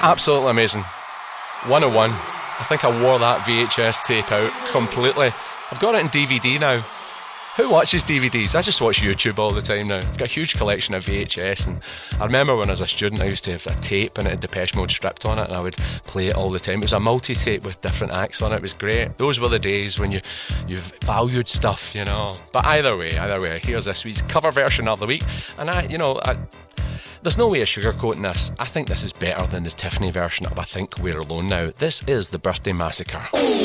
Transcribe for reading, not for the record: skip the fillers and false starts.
Absolutely amazing. 101. I think I wore that VHS tape out completely. I've got it in DVD now. Who watches DVDs? I just watch YouTube all the time now. I've got a huge collection of VHS, and I remember when I was a student I used to have a tape and it had Depeche Mode stripped on it, and I would play it all the time. It was a multi-tape with different acts on it. It was great. Those were the days when you valued stuff, you know. But either way, here's this week's cover version of the week, and there's no way of sugarcoating this. I think this is better than the Tiffany version of I Think We're Alone Now. This is the Birthday Massacre.